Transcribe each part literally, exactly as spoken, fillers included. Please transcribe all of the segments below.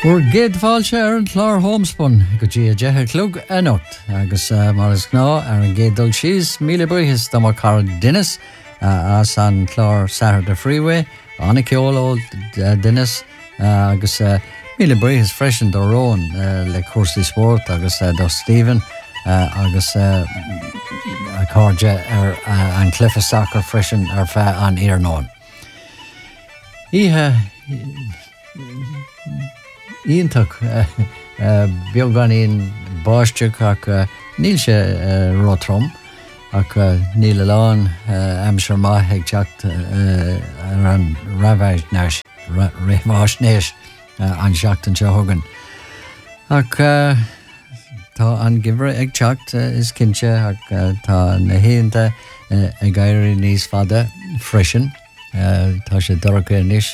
Búr géadfáilte ar an chlár homespun go dtí a deithe clug a nocht agus uh, mar is gná ar an géaddul síos míle buíthis dá mar cara dunas uh, as an chlár Sahar de Freeway anna ceolóil uh, dunas uh, agus uh, míle buíthis freisin do Rón uh, le cuasaí sport agus uh, do Stephen uh, agus uh, a cardja ar uh, an clifa soccer freisin ar fe an Iarnón. Ihe Ítach beag gan íon báisteach ach níl sé rótrom ach níl aláin amsar maith ag teacht ar an raibhneis réimhásnéis an seachtain se thugan. Ach tá an gimre ag teacht is cinse ach tá na héanta ag éirí níos fada freisin tá sé doracha níos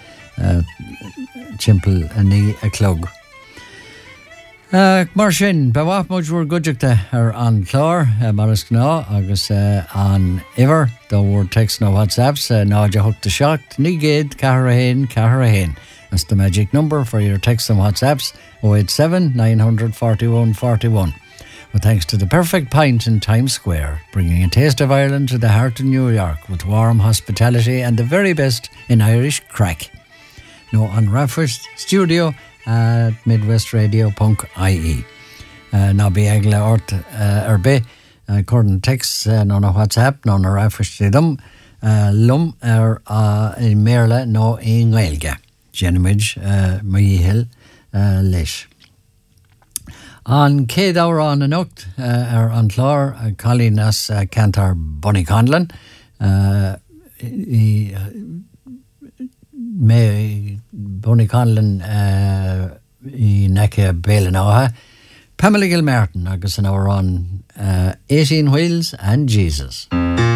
Chimpel a ní a clog. Uh, mar sin, bewaith muid bhúr goideachta ar an chlár uh, mar is gná agus uh, an iver do bhúr text nó WhatsApps uh, náide thugta seacht ní géad cahar a hain cahar a hain. That's the magic number for your text and WhatsApps oh eight seven, nine four one, four one. With thanks to the Perfect Pint in Times Square, bringing a taste of Ireland to the heart of New York with warm hospitality and the very best in Irish crack. No an Raffers studio at midwest radio dot I E. Uh, na be egle ort uh, erbe uh, cordon text uh, no na WhatsApp no na Raffers tidum uh, lum er uh, in merle no in Gaelge. Genimage uh, Mahihil uh, leis. An céad ára an anocht uh, ar an chlár uh, Colleen as uh, Cantar Bonnie Conlon uh, i uh, me Bonnie Conlon uh, i nece bélan átha Pamela Gilmartin agus an ára an uh, eighteen Wheels and Jesus.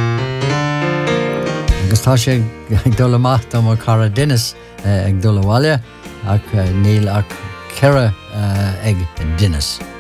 Agus tá sé ag dul amach am cara Dennis uh, ag dul bhaile ach uh, níl ach cera uh, ag Dennis.